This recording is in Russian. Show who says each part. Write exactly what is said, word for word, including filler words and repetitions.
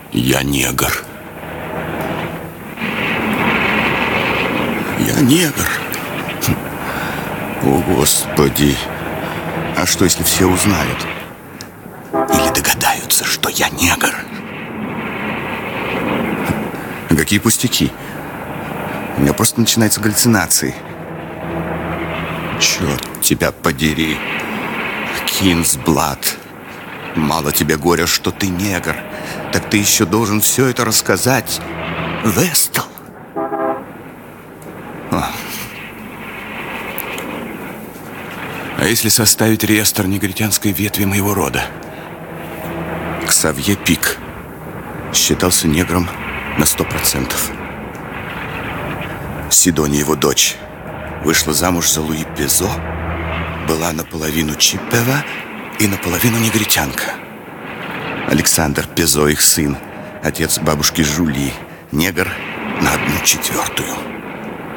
Speaker 1: Я негр. Я негр. О, Господи. А что, если все узнают? Или догадаются, что я негр? Какие пустяки. У меня просто начинаются галлюцинации. Черт тебя подери. Кинсблад. Мало тебе горя, что ты негр. Так ты еще должен все это рассказать Вестал. А. а если составить реестр негритянской ветви моего рода? Ксавье Пик считался негром на сто процентов. Сидония, его дочь, вышла замуж за Луи Пизо, была наполовину чиппева и наполовину негритянка. Александр Пизо, их сын, отец бабушки Жули, негр на одну четвертую.